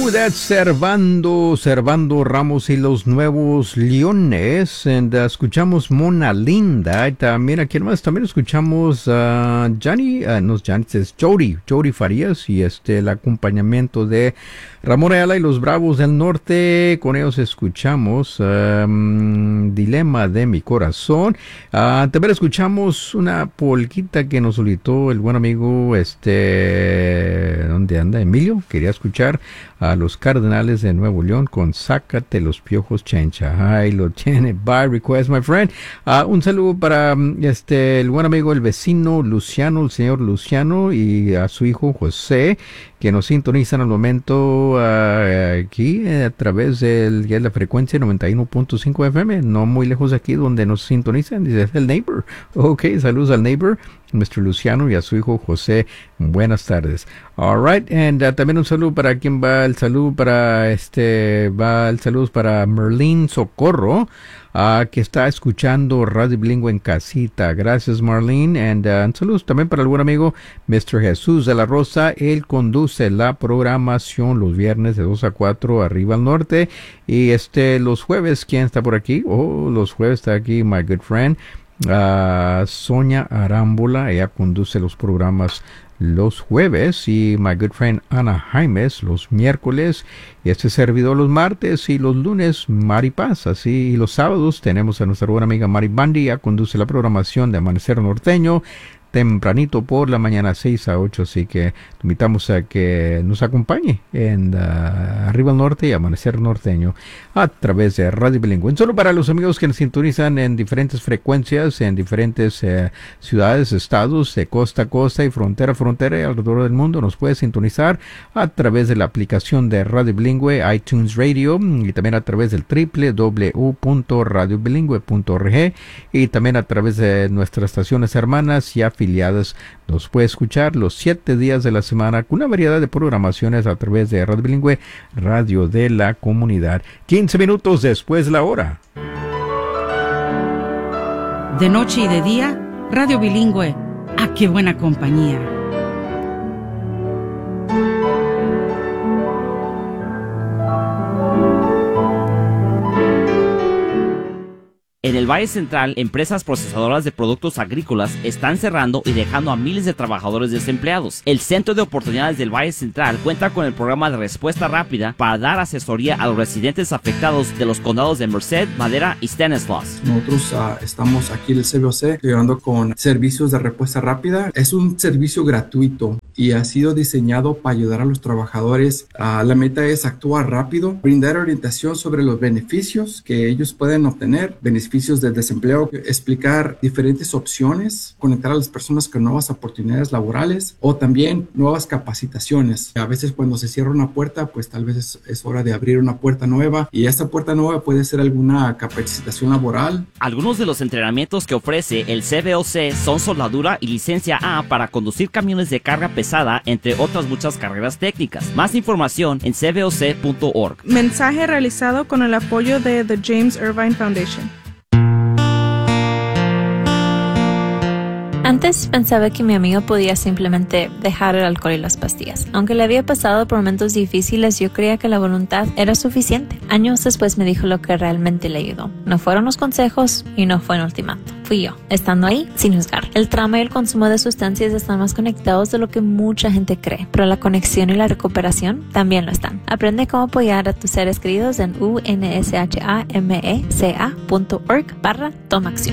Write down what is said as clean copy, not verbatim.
That's Servando Ramos y los Nuevos Leones. Escuchamos Mona Linda. También aquí más también escuchamos Jody Farías y el acompañamiento de Ramón Ayala y los Bravos del Norte. Con ellos escuchamos Dilema de mi Corazón. También escuchamos una polquita que nos solicitó el buen amigo ¿dónde anda Emilio? Quería escuchar a los Cardenales de Nuevo León con Sácate los Piojos Chencha. Ay, lo tiene by request, my friend. Un saludo para el buen amigo, el vecino Luciano, el señor Luciano, y a su hijo José, que nos sintonizan al momento aquí a través de la frecuencia 91.5 FM, no muy lejos de aquí donde nos sintonizan, dice el neighbor. Ok, saludos al neighbor, Mr. Luciano, y a su hijo José. Buenas tardes. All right, and también un saludo para quien va el saludo para Merlín Socorro, que está escuchando Radio Bilingüe en casita. Gracias, Marlene. And saludos también para el buen amigo Mr. Jesús de la Rosa. Él conduce la programación los viernes de 2 a 4 arriba al norte. Y los jueves, ¿quién está por aquí? Los jueves está aquí my good friend Sonia Arámbola. Ella conduce los programas los jueves, y my good friend Ana Jaimes los miércoles, y servidor los martes, y los lunes Mari Paz, así, y los sábados tenemos a nuestra buena amiga Mari Bandi. Ella conduce la programación de Amanecer Norteño tempranito por la mañana 6 a 8, así que te invitamos a que nos acompañe en Arriba al Norte y Amanecer Norteño a través de Radio Bilingüe. Solo para los amigos que nos sintonizan en diferentes frecuencias, en diferentes ciudades, estados, de costa a costa y frontera a frontera y alrededor del mundo, nos puede sintonizar a través de la aplicación de Radio Bilingüe, iTunes Radio, y también a través del www.radiobilingüe.org, y también a través de nuestras estaciones hermanas y afiliadas. Nos puede escuchar los 7 días de la semana con una variedad de programaciones a través de Radio Bilingüe, radio de la comunidad. 15 minutos después de la hora. De noche y de día, Radio Bilingüe. ¡Ah, qué buena compañía! En el Valle Central, empresas procesadoras de productos agrícolas están cerrando y dejando a miles de trabajadores desempleados. El Centro de Oportunidades del Valle Central cuenta con el programa de respuesta rápida para dar asesoría a los residentes afectados de los condados de Merced, Madera y Stanislaus. Nosotros estamos aquí en el CBOC ayudando con servicios de respuesta rápida. Es un servicio gratuito y ha sido diseñado para ayudar a los trabajadores. La meta es actuar rápido, brindar orientación sobre los beneficios que ellos pueden obtener, beneficios de desempleo, explicar diferentes opciones, conectar a las personas con nuevas oportunidades laborales o también nuevas capacitaciones. A veces cuando se cierra una puerta, pues tal vez es hora de abrir una puerta nueva, y esta puerta nueva puede ser alguna capacitación laboral. Algunos de los entrenamientos que ofrece el CBOC son soldadura y licencia A para conducir camiones de carga pesada, entre otras muchas carreras técnicas. Más información en cboc.org. Mensaje realizado con el apoyo de The James Irvine Foundation. Antes pensaba que mi amigo podía simplemente dejar el alcohol y las pastillas. Aunque le había pasado por momentos difíciles, yo creía que la voluntad era suficiente. Años después me dijo lo que realmente le ayudó. No fueron los consejos y no fue un ultimato. Fui yo, estando ahí sin juzgar. El trauma y el consumo de sustancias están más conectados de lo que mucha gente cree, pero la conexión y la recuperación también lo están. Aprende cómo apoyar a tus seres queridos en unshAMECA.org/tomaacción.